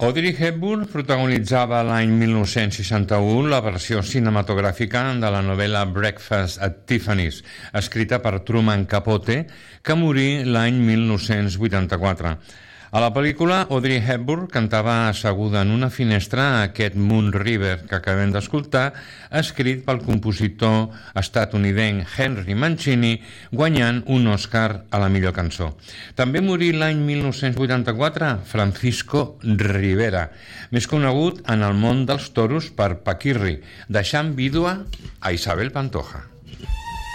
Audrey Hepburn protagonitzava l'any 1961 la versió cinematogràfica de la novel·la Breakfast at Tiffany's, escrita per Truman Capote, que morí l'any 1984. A la pel·lícula, Audrey Hepburn cantava asseguda en una finestra a aquest Moon River que acabem d'escoltar, escrit pel compositor estatunidenc Henry Mancini, guanyant un Oscar a la millor cançó. També morí l'any 1984 Francisco Rivera, més conegut en el món dels toros per Paquirri, deixant vídua a Isabel Pantoja.